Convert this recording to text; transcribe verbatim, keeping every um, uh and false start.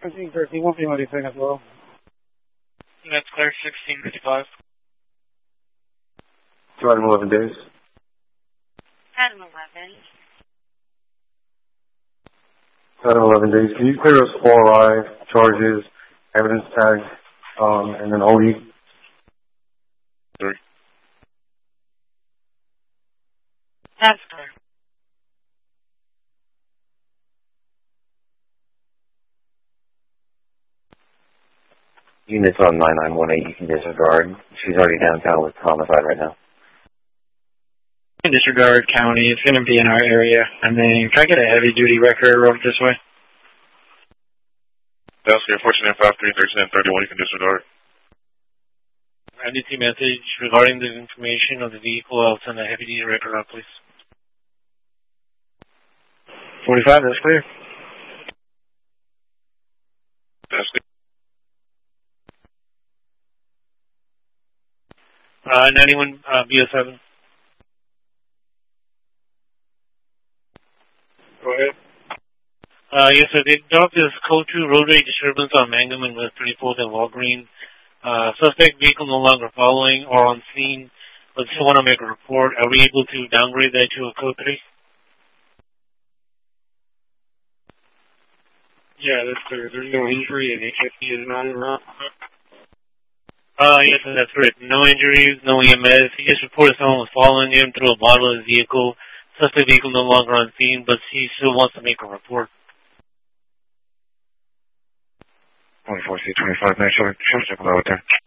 thirteen thirteen, one female defendant as well. That's clear, sixteen fifty-five. Item eleven days. Item eleven. Item eleven days. Can you clear us four live charges, evidence tag, um, and then O E? Three. That's clear. Units on nine nine one eight, you can disregard. She's already downtown with homicide right now. Disregard county, it's going to be in our area. And then, can I get a heavy duty record road this way? That's clear, fourteen five three, thirteen thirty-one, you can disregard. N D T message regarding the information of the vehicle. I'll send a heavy duty record out, please. forty-five, that's clear. That's clear. Uh, ninety-one, uh, B S seven. Go ahead. Uh, yes, sir. They dropped this code two roadway disturbance on Mangum and West thirty-fourth and Walgreen. Uh, suspect vehicle no longer following or on scene, but still want to make a report. Are we able to downgrade that to a code three? Yeah, that's clear. There's no injury and H F D is not around. Uh, yes, sir, that's correct. No injuries, no E M S. He just reported someone was following him through a bottle of his vehicle. Suspect vehicle no longer on scene, but he still wants to make a report. twenty-four C twenty-five, nice short, short, check out there.